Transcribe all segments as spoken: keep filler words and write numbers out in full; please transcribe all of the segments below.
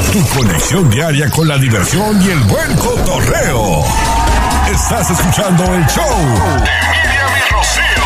Tu conexión diaria con la diversión y el buen cotorreo. Estás escuchando el show de Miriam y Rocío.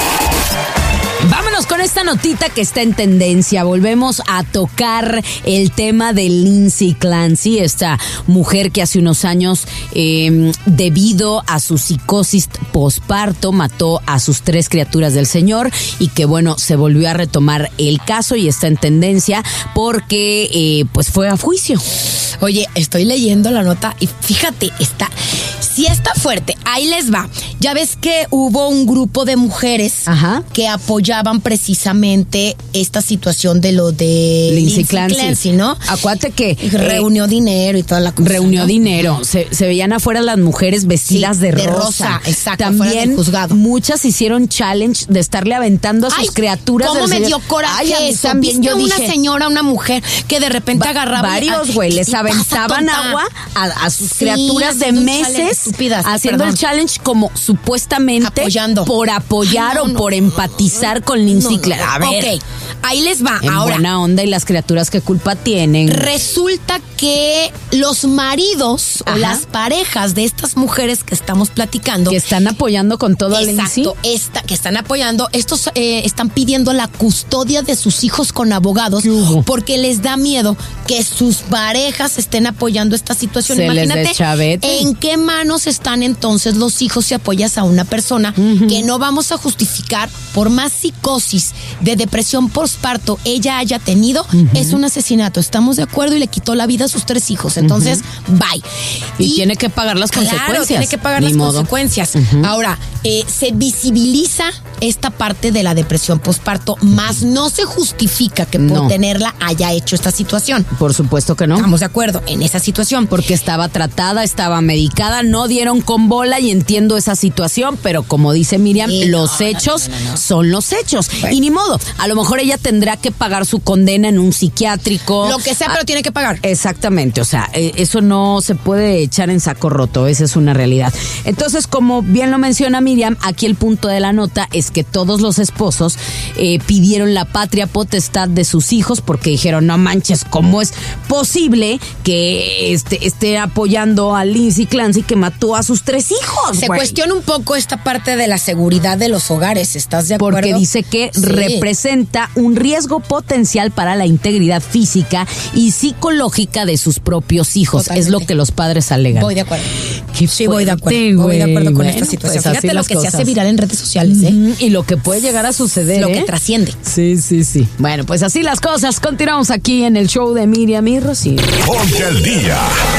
Vámonos con esta notita que está en tendencia. Volvemos a tocar el tema de Lindsay Clancy, esta mujer que hace unos años, eh, debido a su psicosis posparto, mató a sus tres criaturas del Señor y que, bueno, se volvió a retomar el caso y está en tendencia porque, eh, pues, fue a juicio. Oye, estoy leyendo la nota y fíjate, está... Sí está fuerte, ahí les va. Ya ves que hubo un grupo de mujeres Ajá. que apoyaban precisamente esta situación de lo de Lindsay, Lindsay Clancy. Clancy, ¿no? Acuérdate que reunió eh, dinero y toda la cosa. Reunió ¿no? dinero, se, se veían afuera las mujeres vestidas sí, de, de rosa. rosa. Exacto, también juzgado. Muchas hicieron challenge de estarle aventando a sus Ay, criaturas. ¿Cómo me dio coraje Ay, eso? También ¿Viste yo una dije, señora, una mujer que de repente va, agarraba varios güey, les aventaban agua a, a sus sí, criaturas de meses haciendo Perdón. el challenge como supuestamente apoyando por apoyar Ay, no, o no, por empatizar no, con Lindsay no, Clancy. No, no. A ver, ok, ahí les va. En ahora, buena onda, y las criaturas qué culpa tienen. Resulta que los maridos Ajá. o las parejas de estas mujeres que estamos platicando, que están apoyando con todo a Lindsay. Exacto, esta, que están apoyando, estos eh, están pidiendo la custodia de sus hijos con abogados porque les da miedo que sus parejas estén apoyando esta situación. Se Imagínate les deschavete. en qué manos están entonces los hijos si apoyas a una persona uh-huh. que no vamos a justificar por más psicosis de depresión postparto ella haya tenido, uh-huh. es un asesinato. Estamos de acuerdo y le quitó la vida a sus tres hijos. Entonces, uh-huh. bye. Y, y tiene que pagar las claro, consecuencias. tiene que pagar Ni las modo. consecuencias. Uh-huh. Ahora, eh, se visibiliza esta parte de la depresión postparto, más no se justifica que por no. tenerla haya hecho esta situación. Por supuesto que no. Estamos de acuerdo en esa situación. Porque estaba tratada, estaba medicada, no dieron con bola y entiendo esa situación, pero como dice Miriam, sí, los no, hechos no, no, no, no. son los hechos. Bueno. Y ni modo, a lo mejor ella tendrá que pagar su condena en un psiquiátrico. Lo que sea, ah, pero tiene que pagar. Exactamente, o sea, eh, eso no se puede echar en saco roto, esa es una realidad. Entonces, como bien lo menciona Miriam, aquí el punto de la nota es que todos los esposos eh, pidieron la patria potestad de sus hijos porque dijeron, no manches, ¿cómo es posible que este, esté apoyando a Lindsay Clancy que mató a sus tres hijos? Se güey. cuestiona un poco esta parte de la seguridad de los hogares, ¿estás de acuerdo? Porque dice que sí. representa un riesgo potencial para la integridad física y psicológica de sus propios hijos. Totalmente. Es lo que los padres alegan. Voy de acuerdo. Qué sí, voy de acuerdo. Wey, voy de acuerdo con bueno, esta situación. Pues Fíjate lo que cosas. se hace viral en redes sociales, ¿eh? Mm-hmm. Y lo que puede llegar a suceder, Lo ¿eh? que trasciende. Sí, sí, sí. Bueno, pues así las cosas. Continuamos aquí en el show de Miriam y Rocío. Ponte al día.